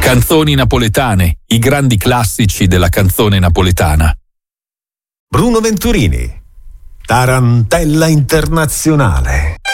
Canzoni napoletane, i grandi classici della canzone napoletana. Bruno Venturini, Tarantella Internazionale.